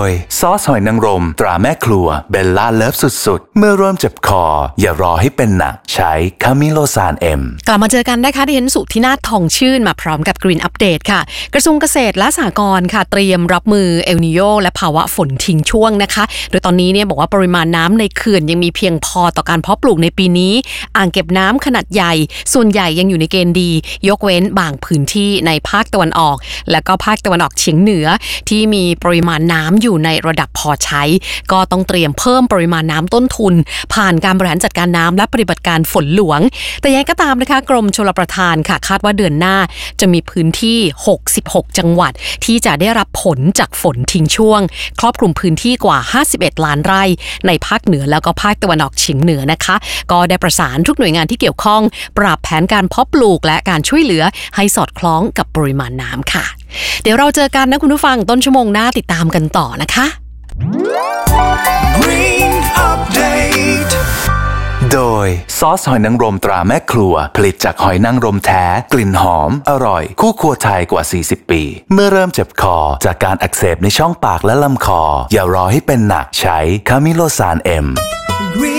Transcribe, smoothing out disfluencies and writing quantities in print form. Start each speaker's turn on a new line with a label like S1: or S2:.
S1: ยซอสหอยนางรมตราแม่ครัวเบลล่าเลิฟสุดๆเมื่อเริ่มเจ็บคออย่ารอให้เป็นหนักใช้คามิโลซานเอ็ม
S2: กลับมาเจอกันนะคะดิฉันสุธินาถทองชื่นมาพร้อมกับ Green Update ค่ะกระทรวงเกษตรและสหกรณ์ค่ะเตรียมรับมือเอลนีโญและภาวะฝนทิ้งช่วงนะคะโดยตอนนี้เนี่ยบอกว่าปริมาณน้ำในเขื่อนยังมีเพียงพอต่อการเพาะปลูกในปีนี้อ่างเก็บน้ำขนาดใหญ่ส่วนใหญ่ยังอยู่ในเกณฑ์ดียกเว้นบางพื้นที่ในภาคตะวันออกและก็ภาคตะวันออกเฉียงเหนือที่มีปริมาณน้ำอยู่ในระดับพอใช้ก็ต้องเตรียมเพิ่มปริมาณน้ำต้นทุนผ่านการบริหารจัดการน้ำและปฏิบัติการฝนหลวงแต่ยังไงก็ตามนะคะกรมชลประทานค่ะคาดว่าเดือนหน้าจะมีพื้นที่66จังหวัดที่จะได้รับผลจากฝนทิ้งช่วงครอบคลุมพื้นที่กว่า51ล้านไร่ในภาคเหนือแล้วก็ภาคตะวันออกเฉียงเหนือนะคะก็ได้ประสานทุกหน่วยงานที่เกี่ยวข้องปรับแผนการเพาะปลูกและการช่วยเหลือให้สอดคล้องกับปริมาณน้ำค่ะเดี๋ยวเราเจอกันนะคุณผู้ฟังต้นชั่วโมงหน้าติดตามกันต่อนะคะ
S1: Green Update โดยซอสหอยนางรมตราแม่ครัวผลิตจากหอยนางรมแท้กลิ่นหอมอร่อยคู่ครัวไทยกว่า40ปีเมื่อเริ่มเจ็บคอจากการอักเสบในช่องปากและลำคออย่ารอให้เป็นหนักใช้คามิโลซานเอ็ม